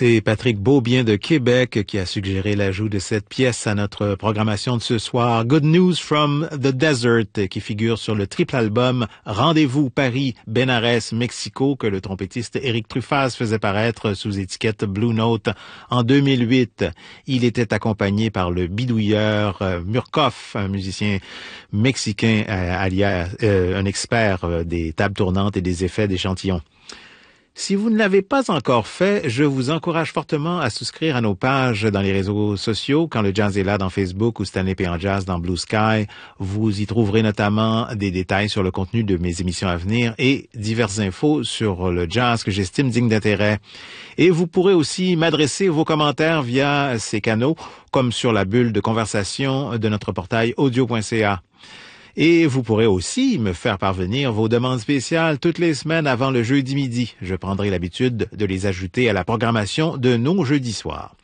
C'est Patrick Beaubien de Québec qui a suggéré l'ajout de cette pièce à notre programmation de ce soir. Good News from the Desert, qui figure sur le triple album Rendez-vous Paris, Benares, Mexico, que le trompettiste Éric Truffaz faisait paraître sous étiquette Blue Note en 2008. Il était accompagné par le bidouilleur Murkoff, un musicien mexicain alias un expert des tables tournantes et des effets d'échantillons. Si vous ne l'avez pas encore fait, je vous encourage fortement à souscrire à nos pages dans les réseaux sociaux, Quand le Jazz est là dans Facebook ou Stanley P. en Jazz dans Blue Sky. Vous y trouverez notamment des détails sur le contenu de mes émissions à venir et diverses infos sur le jazz que j'estime digne d'intérêt. Et vous pourrez aussi m'adresser vos commentaires via ces canaux, comme sur la bulle de conversation de notre portail audio.ca. Et vous pourrez aussi me faire parvenir vos demandes spéciales toutes les semaines avant le jeudi midi. Je prendrai l'habitude de les ajouter à la programmation de nos jeudis soirs.